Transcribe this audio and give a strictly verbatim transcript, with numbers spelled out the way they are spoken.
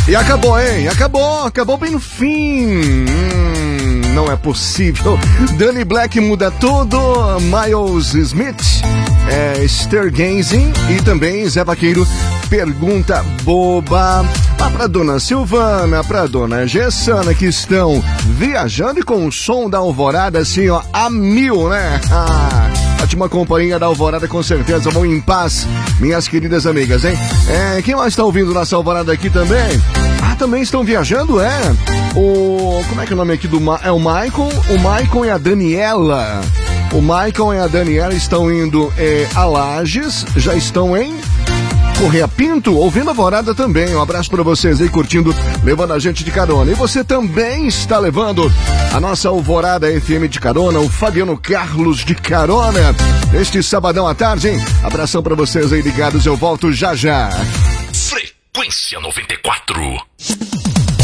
E acabou, hein? Acabou, acabou bem no fim. Hum, não é possível. Danny Black muda tudo. Miles Smith, é, Stargazing e também Zé Vaqueiro, pergunta boba. Lá pra dona Silvana, pra dona Gessana, que estão viajando e com o som da Alvorada assim, ó, a mil, né? Ah, ótima companhia da Alvorada, com certeza. Vão em paz, minhas queridas amigas, hein? É, quem mais está ouvindo nossa Alvorada aqui também? Ah, também estão viajando, é? O... Como é que é o nome aqui do... Ma... É o Michael, o Michael e a Daniela. O Michael e a Daniela estão indo é, a Lages, já estão em... Correia Pinto, ouvindo a Alvorada também. Um abraço para vocês aí, curtindo, levando a gente de carona. E você também está levando a nossa Alvorada F M de carona, o Fabiano Carlos de carona, neste sabadão à tarde, hein? Abração para vocês aí ligados, eu volto já já. Frequência noventa e quatro.